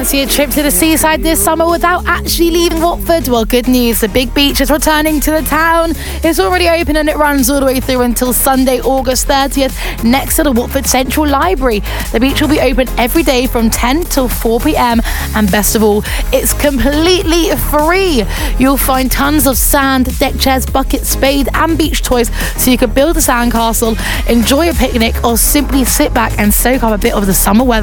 fancy a trip to the seaside this summer without actually leaving Watford? Well, good news. The Big Beach is returning to the town. It's already open and it runs all the way through until Sunday, August 30th, next to the Watford Central Library. The beach will be open every day from 10 till 4 p.m. and best of all, it's completely free. You'll find tons of sand, deck chairs, buckets, spade and beach toys so you can build a sandcastle, enjoy a picnic or simply sit back and soak up a bit of the summer weather.